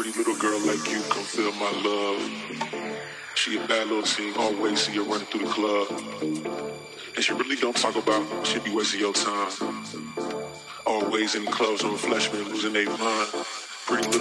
pretty little girl like you, come feel my love. She a bad little thing, always see her running through the club. And she really don't talk about, she be wasting your time. Always in the clubs on freshmen losing their mind. Pretty little